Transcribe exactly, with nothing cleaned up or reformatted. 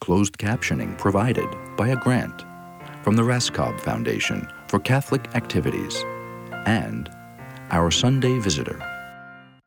closed captioning provided by a grant from the Raskob Foundation for Catholic Activities and Our Sunday Visitor.